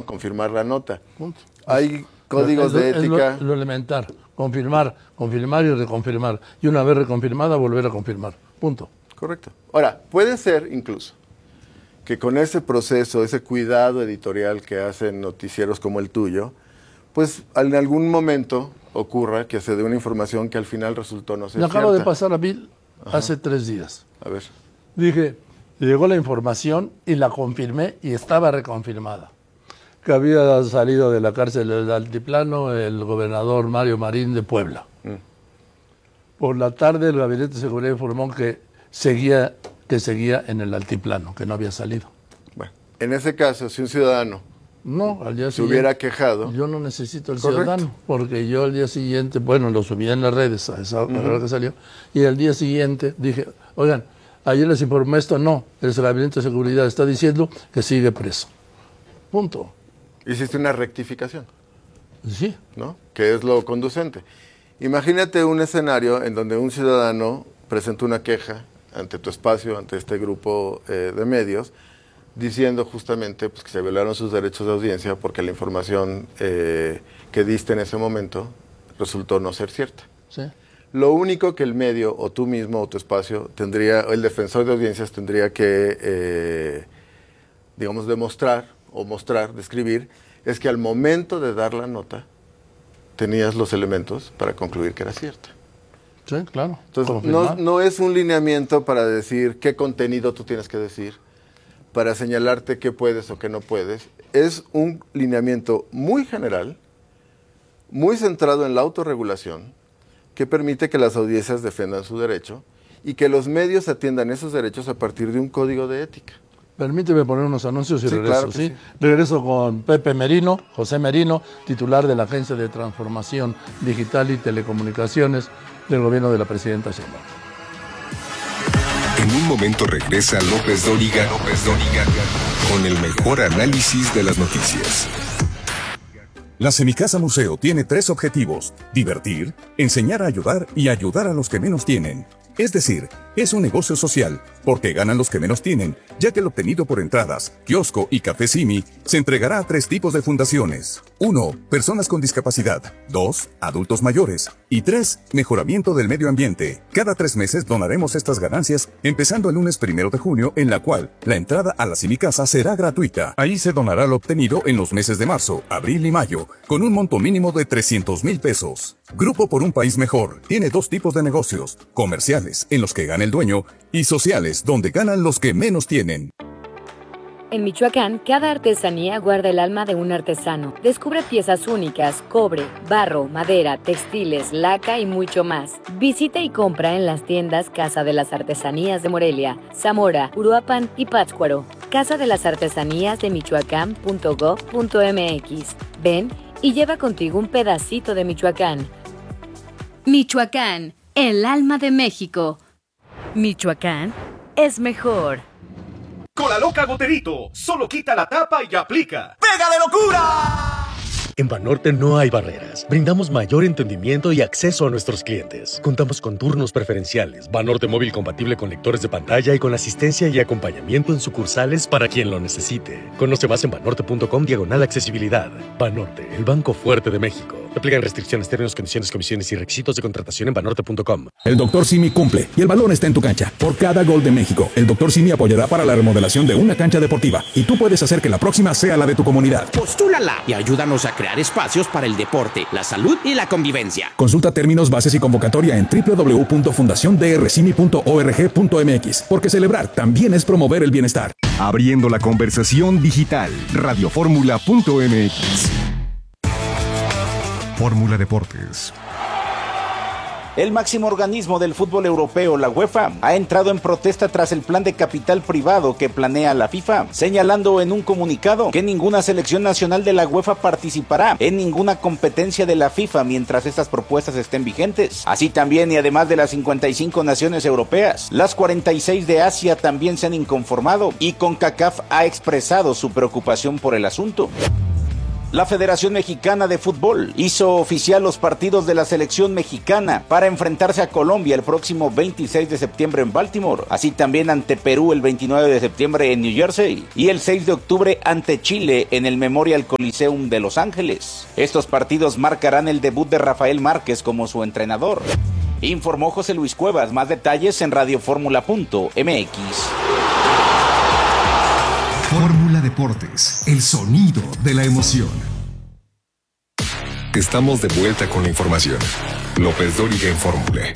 confirmar la nota. Punto. Hay códigos de ética. Es lo elemental. Confirmar y reconfirmar. Y una vez reconfirmada, volver a confirmar. Punto. Correcto. Ahora, puede ser incluso que con ese proceso, ese cuidado editorial que hacen noticieros como el tuyo, pues en algún momento ocurra que se dé una información que al final resultó no ser Me acaba cierta. de pasar a mí hace 3 días. A ver. Dije, llegó la información y la confirmé y estaba reconfirmada. Que había salido de la cárcel del Altiplano el gobernador Mario Marín de Puebla. Por la tarde el Gabinete de Seguridad informó que seguía en el Altiplano, que no había salido. Bueno, en ese caso, si un ciudadano No, al día se siguiente, hubiera quejado, yo no necesito el Correcto. ciudadano, porque yo al día siguiente, bueno, lo subí en las redes a esa hora que salió, y al día siguiente dije, oigan, ayer les informé esto, no, el Gabinete de Seguridad está diciendo que sigue preso. Punto. hiciste una rectificación, Sí. ¿no? Que es lo conducente. Imagínate un escenario en donde un ciudadano presenta una queja ante tu espacio, ante este grupo de medios, diciendo justamente pues, que se violaron sus derechos de audiencia porque la información que diste en ese momento resultó no ser cierta. Sí. Lo único que el medio, o tú mismo, o tu espacio, tendría, el defensor de audiencias tendría que, digamos, demostrar, o mostrar, describir, es que al momento de dar la nota, tenías los elementos para concluir que era cierta. Sí, claro. Entonces, no es un lineamiento para decir qué contenido tú tienes que decir, para señalarte qué puedes o qué no puedes. Es un lineamiento muy general, muy centrado en la autorregulación, que permite que las audiencias defendan su derecho y que los medios atiendan esos derechos a partir de un código de ética. Permíteme poner unos anuncios y Sí, regreso, claro que ¿sí? sí. Regreso con Pepe Merino, José Merino, titular de la Agencia de Transformación Digital y Telecomunicaciones del Gobierno de la Presidenta Sheinbaum. En un momento regresa López Dóriga con el mejor análisis de las noticias. La Semicasa Museo tiene 3 objetivos: divertir, enseñar a ayudar y ayudar a los que menos tienen. Es decir, es un negocio social, porque ganan los que menos tienen, ya que el obtenido por entradas, kiosco y café Simi se entregará a 3 tipos de fundaciones. 1. Personas con discapacidad. 2. Adultos mayores. Y 3. Mejoramiento del medio ambiente. Cada 3 meses donaremos estas ganancias, empezando el lunes 1 de junio, en la cual la entrada a la Semicasa será gratuita. Ahí se donará lo obtenido en los meses de marzo, abril y mayo, con un monto mínimo de 300,000 pesos. Grupo por un País Mejor tiene 2 tipos de negocios: comerciales, en los que gana el dueño, y sociales, donde ganan los que menos tienen. En Michoacán, cada artesanía guarda el alma de un artesano. Descubre piezas únicas, cobre, barro, madera, textiles, laca y mucho más. Visita y compra en las tiendas Casa de las Artesanías de Morelia, Zamora, Uruapan y Pátzcuaro. Casa de las Artesanías de Michoacán.gov.mx. Ven y lleva contigo un pedacito de Michoacán. Michoacán, el alma de México. Michoacán es mejor. Cola Loca Goterito, solo quita la tapa y aplica. ¡Pega de locura! En Banorte no hay barreras. Brindamos mayor entendimiento y acceso a nuestros clientes. Contamos con turnos preferenciales, Banorte móvil compatible con lectores de pantalla y con asistencia y acompañamiento en sucursales para quien lo necesite. Conoce más en banorte.com/accesibilidad. Banorte, el banco fuerte de México. Aplican restricciones, términos, condiciones, comisiones y requisitos de contratación en banorte.com. El Dr. Simi cumple y el balón está en tu cancha. Por cada gol de México, el Dr. Simi apoyará para la remodelación de una cancha deportiva. Y tú puedes hacer que la próxima sea la de tu comunidad. Postúlala y ayúdanos a crear espacios para el deporte, la salud y la convivencia. Consulta términos, bases y convocatoria en www.fundaciondrsimi.org.mx, porque celebrar también es promover el bienestar. Abriendo la conversación digital. Radioformula.mx. Fórmula Deportes. El máximo organismo del fútbol europeo, la UEFA, ha entrado en protesta tras el plan de capital privado que planea la FIFA, señalando en un comunicado que ninguna selección nacional de la UEFA participará en ninguna competencia de la FIFA mientras estas propuestas estén vigentes. Así también, y además de las 55 naciones europeas, las 46 de Asia también se han inconformado y CONCACAF ha expresado su preocupación por el asunto. La Federación Mexicana de Fútbol hizo oficial los partidos de la selección mexicana para enfrentarse a Colombia el próximo 26 de septiembre en Baltimore, así también ante Perú el 29 de septiembre en New Jersey y el 6 de octubre ante Chile en el Memorial Coliseum de Los Ángeles. Estos partidos marcarán el debut de Rafael Márquez como su entrenador. Informó José Luis Cuevas. Más detalles en radioformula.mx. Fórmula Deportes, el sonido de la emoción. Estamos de vuelta con la información. López Dóriga en Fórmula.